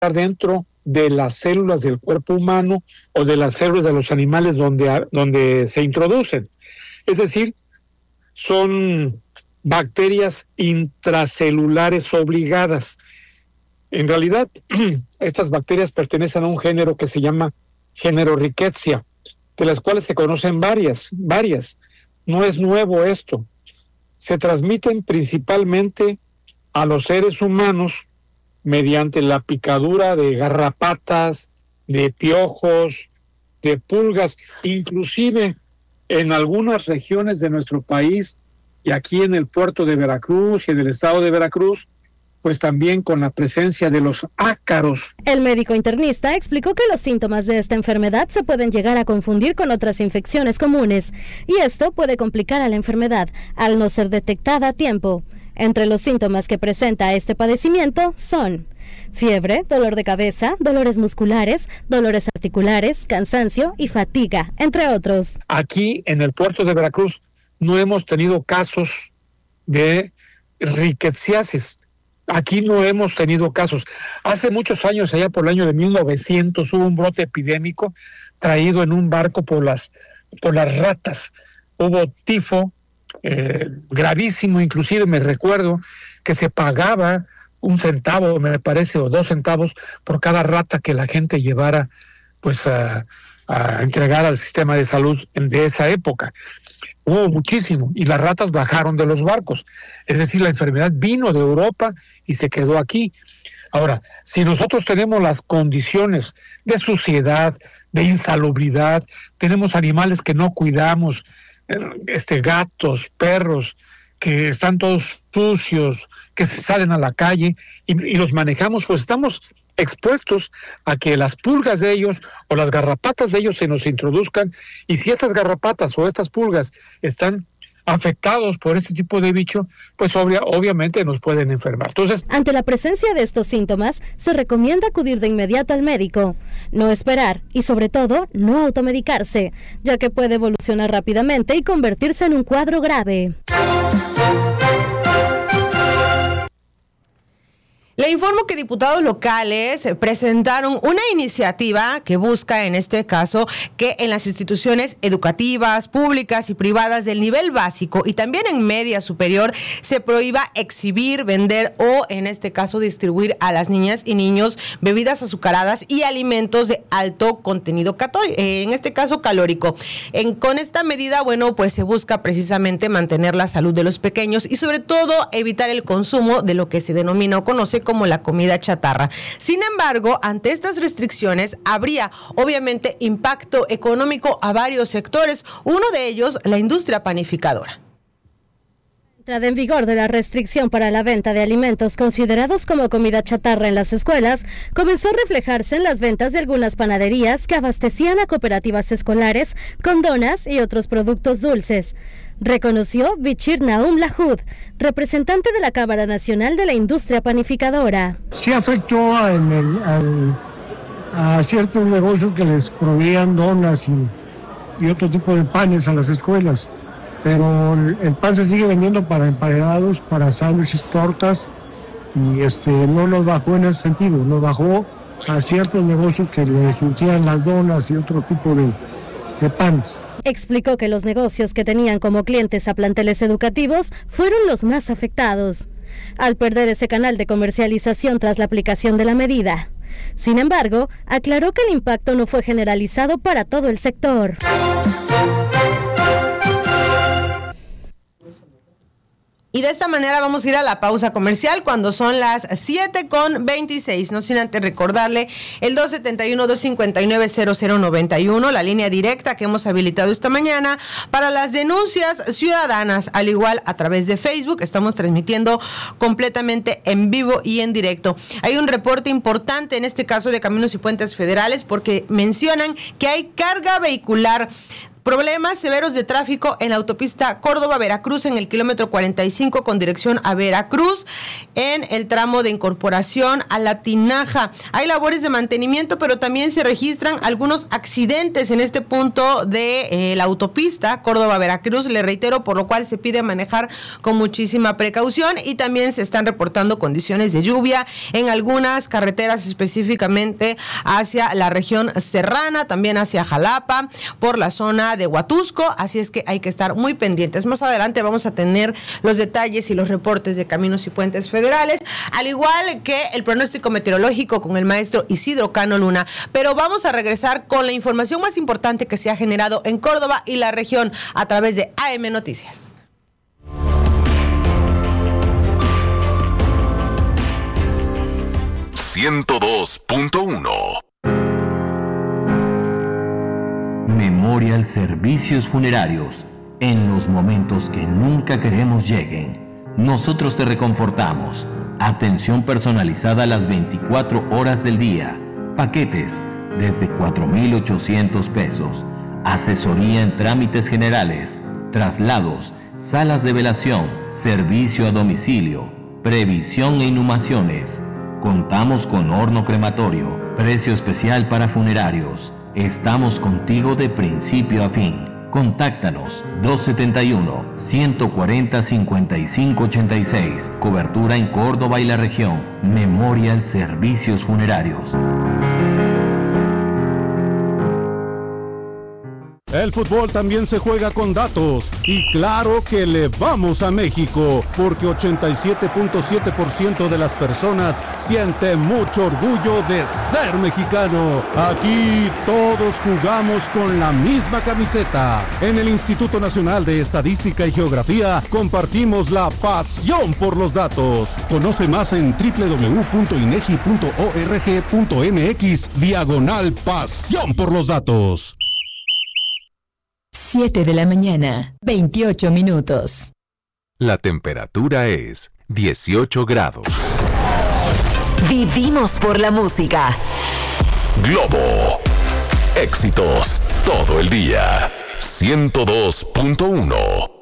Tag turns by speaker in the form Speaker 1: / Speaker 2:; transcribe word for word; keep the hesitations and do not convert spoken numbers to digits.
Speaker 1: dentro de las células del cuerpo humano o de las células de los animales donde, donde se introducen. Es decir, son bacterias intracelulares obligadas. En realidad, estas bacterias pertenecen a un género que se llama género Rickettsia, de las cuales se conocen varias, varias. No es nuevo esto. Se transmiten principalmente a los seres humanos mediante la picadura de garrapatas, de piojos, de pulgas, inclusive en algunas regiones de nuestro país y aquí en el puerto de Veracruz y en el estado de Veracruz, pues también con la presencia de los ácaros.
Speaker 2: El médico internista explicó que los síntomas de esta enfermedad se pueden llegar a confundir con otras infecciones comunes y esto puede complicar a la enfermedad al no ser detectada a tiempo. Entre los síntomas que presenta este padecimiento son fiebre, dolor de cabeza, dolores musculares, dolores articulares, cansancio y fatiga, entre otros.
Speaker 1: Aquí en el puerto de Veracruz no hemos tenido casos de rickettsiasis. Aquí no hemos tenido casos. Hace muchos años, allá por el año de mil novecientos, hubo un brote epidémico traído en un barco por las, por las ratas. Hubo tifo eh, gravísimo, inclusive me recuerdo que se pagaba un centavo, me parece, o dos centavos por cada rata que la gente llevara pues a, a entregar al sistema de salud de esa época. Hubo muchísimo, y las ratas bajaron de los barcos. Es decir, la enfermedad vino de Europa y se quedó aquí. Ahora, si nosotros tenemos las condiciones de suciedad, de insalubridad, tenemos animales que no cuidamos, este, gatos, perros, que están todos sucios, que se salen a la calle y, y los manejamos, pues estamos expuestos a que las pulgas de ellos o las garrapatas de ellos se nos introduzcan, y si estas garrapatas o estas pulgas están afectados por este tipo de bicho, pues obvia, obviamente nos pueden enfermar. Entonces,
Speaker 2: ante la presencia de estos síntomas, se recomienda acudir de inmediato al médico, no esperar y sobre todo no automedicarse, ya que puede evolucionar rápidamente y convertirse en un cuadro grave.
Speaker 3: Le informo que diputados locales presentaron una iniciativa que busca, en este caso, que en las instituciones educativas, públicas y privadas del nivel básico y también en media superior se prohíba exhibir, vender o, en este caso, distribuir a las niñas y niños bebidas azucaradas y alimentos de alto contenido cató- eh, en este caso calórico. En, con esta medida, bueno, pues se busca precisamente mantener la salud de los pequeños y sobre todo evitar el consumo de lo que se denomina o conoce como la comida chatarra. Sin embargo, ante estas restricciones habría obviamente impacto económico a varios sectores, uno de ellos la industria panificadora.
Speaker 2: La entrada en vigor de la restricción para la venta de alimentos considerados como comida chatarra en las escuelas comenzó a reflejarse en las ventas de algunas panaderías que abastecían a cooperativas escolares con donas y otros productos dulces. Reconoció Bichir Naum Lahud, representante de la Cámara Nacional de la Industria Panificadora.
Speaker 4: Sí afectó a, en el, al, a ciertos negocios que les proveían donas y, y otro tipo de panes a las escuelas, pero el, el pan se sigue vendiendo para emparedados, para sándwiches, tortas, y este no nos bajó en ese sentido, nos bajó a ciertos negocios que les surtían las donas y otro tipo de, de panes.
Speaker 2: Explicó que los negocios que tenían como clientes a planteles educativos fueron los más afectados, al perder ese canal de comercialización tras la aplicación de la medida. Sin embargo, aclaró que el impacto no fue generalizado para todo el sector.
Speaker 3: Y de esta manera vamos a ir a la pausa comercial cuando son las siete con veintiséis. No sin antes recordarle el dos siete uno, dos cinco nueve, cero cero nueve uno, la línea directa que hemos habilitado esta mañana para las denuncias ciudadanas. Al igual a través de Facebook estamos transmitiendo completamente en vivo y en directo. Hay un reporte importante en este caso de Caminos y Puentes Federales porque mencionan que hay carga vehicular Problemas severos de tráfico en la autopista Córdoba-Veracruz en el kilómetro cuarenta y cinco con dirección a Veracruz en el tramo de incorporación a la Tinaja. Hay labores de mantenimiento, pero también se registran algunos accidentes en este punto de eh, la autopista Córdoba-Veracruz, le reitero, por lo cual se pide manejar con muchísima precaución y también se están reportando condiciones de lluvia en algunas carreteras, específicamente hacia la región serrana, también hacia Jalapa, por la zona de Huatusco, así es que hay que estar muy pendientes. Más adelante vamos a tener los detalles y los reportes de Caminos y Puentes Federales, al igual que el pronóstico meteorológico con el maestro Isidro Cano Luna. Pero vamos a regresar con la información más importante que se ha generado en Córdoba y la región a través de A M Noticias.
Speaker 5: ciento dos punto uno
Speaker 6: Memorial Servicios Funerarios. En los momentos que nunca queremos lleguen, nosotros te reconfortamos. Atención personalizada a las veinticuatro horas del día. Paquetes desde cuatro mil ochocientos pesos. Asesoría en trámites generales, traslados, salas de velación, servicio a domicilio, previsión e inhumaciones. Contamos con horno crematorio, precio especial para funerarios. Estamos contigo de principio a fin. Contáctanos dos setenta y uno, ciento cuarenta, cincuenta y cinco ochenta y seis. Cobertura en Córdoba y la región. Memorial Servicios Funerarios.
Speaker 7: El fútbol también se juega con datos y claro que le vamos a México porque ochenta y siete punto siete por ciento de las personas siente mucho orgullo de ser mexicano. Aquí todos jugamos con la misma camiseta. En el Instituto Nacional de Estadística y Geografía compartimos la pasión por los datos. Conoce más en doble u doble u doble u punto inegi punto org punto mx diagonal pasión por los datos.
Speaker 8: siete de la mañana, veintiocho minutos.
Speaker 5: La temperatura es dieciocho grados.
Speaker 8: Vivimos por la música.
Speaker 5: Globo. Éxitos todo el día. ciento dos punto uno